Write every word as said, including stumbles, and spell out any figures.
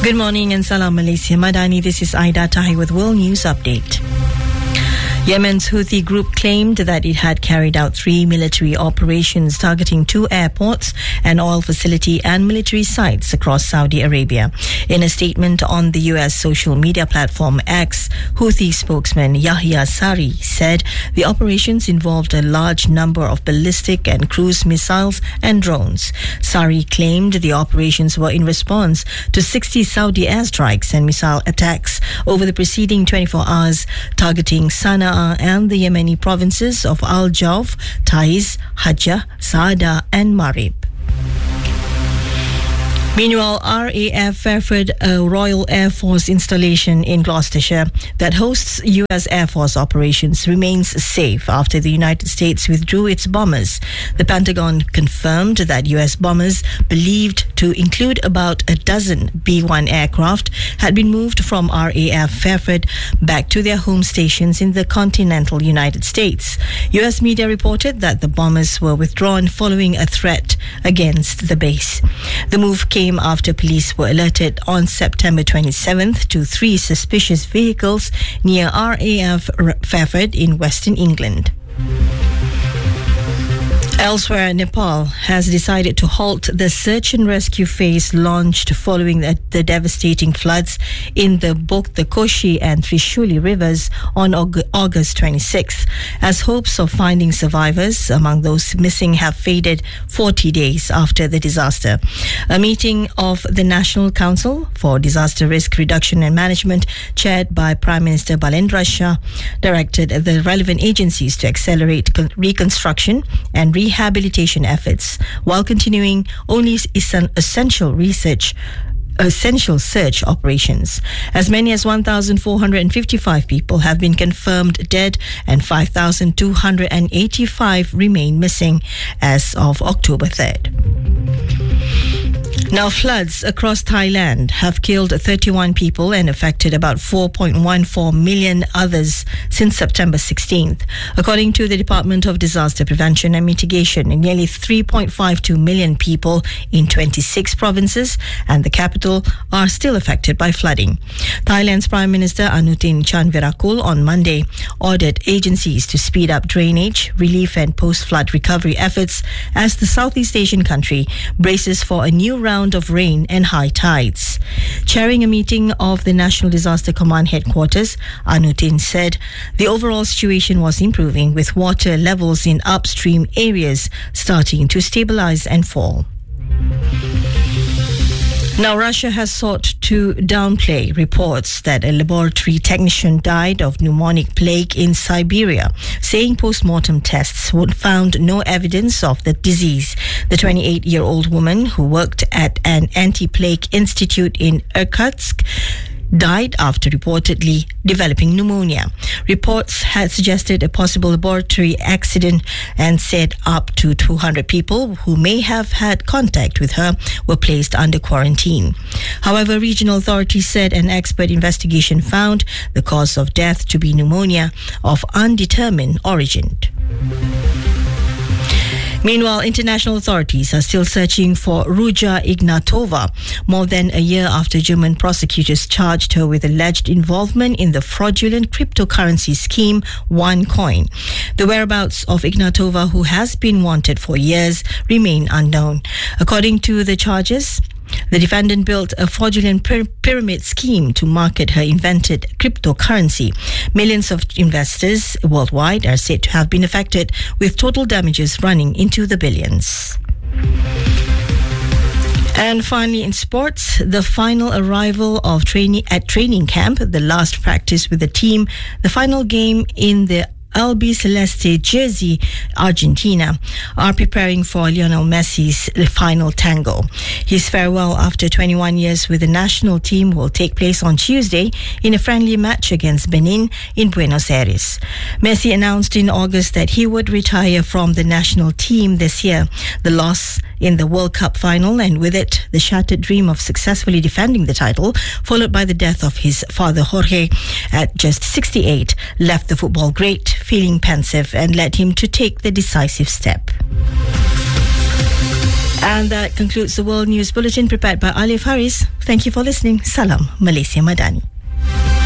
Good morning and Salam Malaysia. Madani, this is Aida Tahi with World News Update. Yemen's Houthi group claimed that it had carried out three military operations targeting two airports, an oil facility and military sites across Saudi Arabia. In a statement on the U S social media platform X, Houthi spokesman Yahya Sari said the operations involved a large number of ballistic and cruise missiles and drones. Sari claimed the operations were in response to sixty Saudi airstrikes and missile attacks over the preceding twenty-four hours, targeting Sana'a and the Yemeni provinces of Al-Jawf, Taiz, Hajjah, Saada and Marib. Meanwhile, R A F Fairford, a Royal Air Force installation in Gloucestershire that hosts U S Air Force operations, remains safe after the United States withdrew its bombers. The Pentagon confirmed that U S bombers, believed to include about a dozen B one aircraft, had been moved from R A F Fairford back to their home stations in the continental United States. U S media reported that the bombers were withdrawn following a threat against the base. The move came after police were alerted on September twenty-seventh to three suspicious vehicles near R A F Fairford in Western England. Elsewhere, Nepal has decided to halt the search and rescue phase launched following the, the devastating floods in the both the Koshi and Trishuli rivers on August twenty-sixth, as hopes of finding survivors among those missing have faded forty days after the disaster. A meeting of the National Council for Disaster Risk Reduction and Management, chaired by Prime Minister Balendra Shah, directed the relevant agencies to accelerate con- reconstruction and re rehabilitation efforts while continuing only essential research essential search operations. As many as one thousand four hundred fifty-five people have been confirmed dead and five thousand two hundred eighty-five remain missing as of October third. Now, floods across Thailand have killed thirty-one people and affected about four point one four million others since September sixteenth. According to the Department of Disaster Prevention and Mitigation, nearly three point five two million people in twenty-six provinces and the capital are still affected by flooding. Thailand's Prime Minister Anutin Chanvirakul on Monday ordered agencies to speed up drainage, relief and post-flood recovery efforts as the Southeast Asian country braces for a new round of rain and high tides. Chairing a meeting of the National Disaster Command headquarters, Anutin said the overall situation was improving, with water levels in upstream areas starting to stabilize and fall. Now, Russia has sought to downplay reports that a laboratory technician died of pneumonic plague in Siberia, saying post-mortem tests found no evidence of the disease. The twenty-eight-year-old woman who worked at an anti-plague institute in Irkutsk died after reportedly developing pneumonia. Reports had suggested a possible laboratory accident and said up to two hundred people who may have had contact with her were placed under quarantine. However, regional authorities said an expert investigation found the cause of death to be pneumonia of undetermined origin. Meanwhile, international authorities are still searching for Ruja Ignatova, more than a year after German prosecutors charged her with alleged involvement in the fraudulent cryptocurrency scheme OneCoin. The whereabouts of Ignatova, who has been wanted for years, remain unknown. According to the charges, the defendant built a fraudulent pyramid scheme to market her invented cryptocurrency. Millions of investors worldwide are said to have been affected, with total damages running into the billions. And finally, in sports, the final arrival of training at training camp, the last practice with the team, the final game in the Albi Celeste jersey, Argentina, are preparing for Lionel Messi's final tango. His farewell after twenty-one years with the national team will take place on Tuesday in a friendly match against Benin in Buenos Aires. Messi announced in August that he would retire from the national team this year. The loss in the World Cup final, and with it the shattered dream of successfully defending the title, followed by the death of his father Jorge at just sixty-eight, left the football great feeling pensive and led him to take the decisive step. And that concludes the World News Bulletin prepared by Alif Haris. Thank you for listening. Salam, Malaysia Madani.